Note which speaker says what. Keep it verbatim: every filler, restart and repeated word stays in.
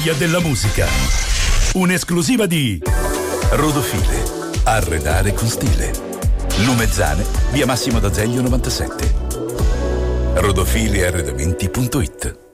Speaker 1: voglia della musica. Un'esclusiva di Rodofile. Arredare con stile. Lumezzane, via Massimo d'Azeglio novantasette. rodofili arredamenti punto it.